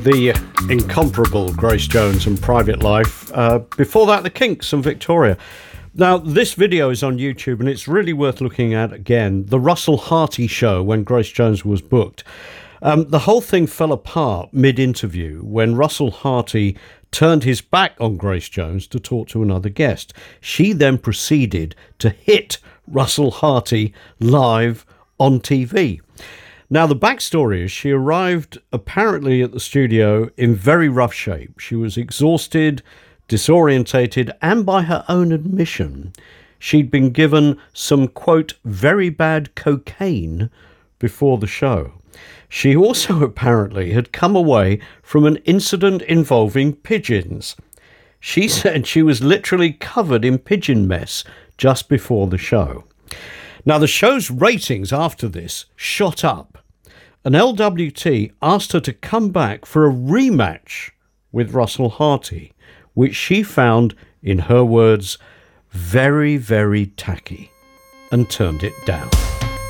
The incomparable Grace Jones and Private Life. Before that, the Kinks and Victoria. Now, this video is on YouTube and it's really worth looking at again. The Russell Harty show when Grace Jones was booked. The whole thing fell apart mid-interview when Russell Harty turned his back on Grace Jones to talk to another guest. She then proceeded to hit Russell Harty live on TV. Now, the backstory is she arrived apparently at the studio in very rough shape. She was exhausted, disorientated, and by her own admission, she'd been given some, quote, very bad cocaine before the show. She also apparently had come away from an incident involving pigeons. She said she was literally covered in pigeon mess just before the show. Now, the show's ratings after this shot up, and LWT asked her to come back for a rematch with Russell Harty, which she found, in her words, very, very tacky, and turned it down.